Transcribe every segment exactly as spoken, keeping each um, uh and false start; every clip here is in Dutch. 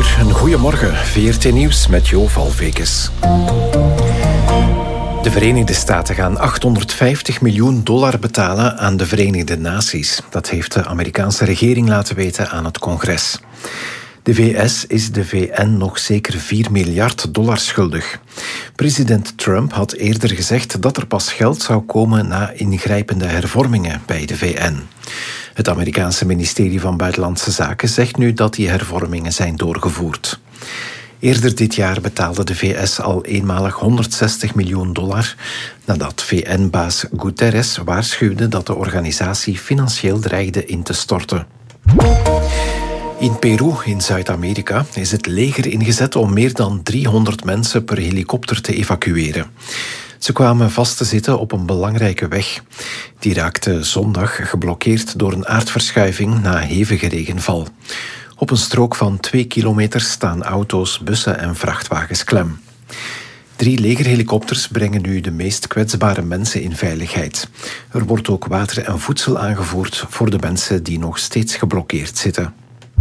uur, een goeiemorgen. V R T Nieuws met Jo Valvekes. De Verenigde Staten gaan achthonderdvijftig miljoen dollar betalen aan de Verenigde Naties. Dat heeft de Amerikaanse regering laten weten aan het congres. De V S is de V N nog zeker vier miljard dollar schuldig. President Trump had eerder gezegd dat er pas geld zou komen na ingrijpende hervormingen bij de V N. Het Amerikaanse ministerie van Buitenlandse Zaken zegt nu dat die hervormingen zijn doorgevoerd. Eerder dit jaar betaalde de V S al eenmalig honderdzestig miljoen dollar, nadat V N-baas Guterres waarschuwde dat de organisatie financieel dreigde in te storten. In Peru, in Zuid-Amerika, is het leger ingezet om meer dan driehonderd mensen per helikopter te evacueren. Ze kwamen vast te zitten op een belangrijke weg. Die raakte zondag geblokkeerd door een aardverschuiving na hevige regenval. Op een strook van twee kilometer staan auto's, bussen en vrachtwagens klem. Drie legerhelikopters brengen nu de meest kwetsbare mensen in veiligheid. Er wordt ook water en voedsel aangevoerd voor de mensen die nog steeds geblokkeerd zitten.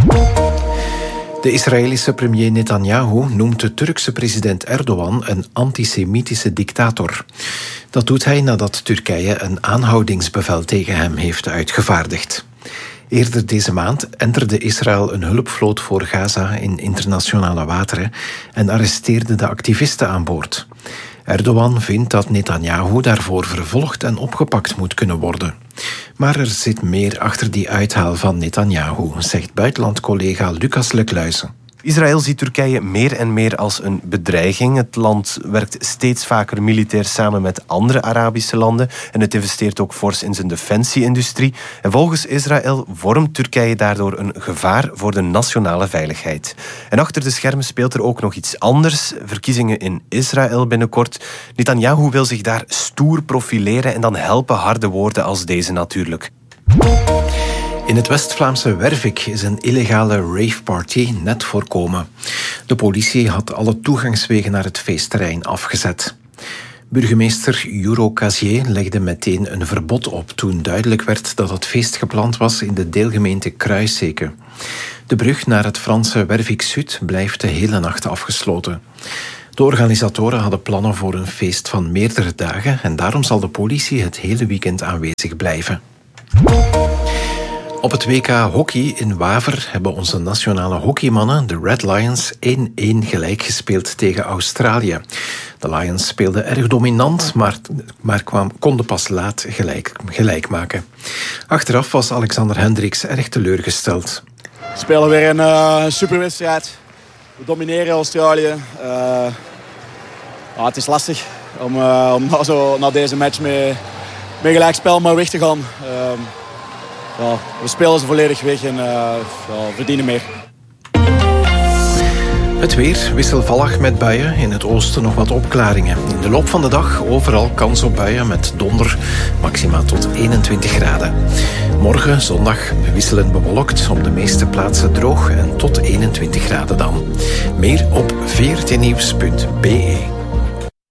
De Israëlische premier Netanyahu noemt de Turkse president Erdogan een antisemitische dictator. Dat doet hij nadat Turkije een aanhoudingsbevel tegen hem heeft uitgevaardigd. Eerder deze maand enterde Israël een hulpvloot voor Gaza in internationale wateren en arresteerde de activisten aan boord. Erdogan vindt dat Netanyahu daarvoor vervolgd en opgepakt moet kunnen worden. Maar er zit meer achter die uithaal van Netanyahu, zegt buitenlandcollega Lucas Lecluizen. Israël ziet Turkije meer en meer als een bedreiging. Het land werkt steeds vaker militair samen met andere Arabische landen en het investeert ook fors in zijn defensieindustrie. En volgens Israël vormt Turkije daardoor een gevaar voor de nationale veiligheid. En achter de schermen speelt er ook nog iets anders. Verkiezingen in Israël binnenkort. Netanyahu wil zich daar stoer profileren en dan helpen harde woorden als deze natuurlijk. In het West-Vlaamse Wervik is een illegale raveparty net voorkomen. De politie had alle toegangswegen naar het feestterrein afgezet. Burgemeester Juro Casier legde meteen een verbod op toen duidelijk werd dat het feest gepland was in de deelgemeente Kruisseke. De brug naar het Franse Wervik-Zuid blijft de hele nacht afgesloten. De organisatoren hadden plannen voor een feest van meerdere dagen en daarom zal de politie het hele weekend aanwezig blijven. Op het W K hockey in Waver hebben onze nationale hockeymannen, de Red Lions, één-één gelijk gespeeld tegen Australië. De Lions speelden erg dominant, maar, maar kwam, konden pas laat gelijk, gelijk maken. Achteraf was Alexander Hendricks erg teleurgesteld. We spelen weer een uh, superwedstrijd. We domineren Australië. Uh, ja, het is lastig om, uh, om na, zo, na deze match met, met gelijkspel maar weg te gaan. Uh, Ja, we spelen ze volledig weg en uh, ja, verdienen meer. Het weer wisselvallig met buien. In het oosten nog wat opklaringen. In de loop van de dag overal kans op buien met donder. Maxima tot eenentwintig graden. Morgen, zondag, wisselend bewolkt. Op de meeste plaatsen droog en tot eenentwintig graden dan. Meer op v r t nieuws punt b e.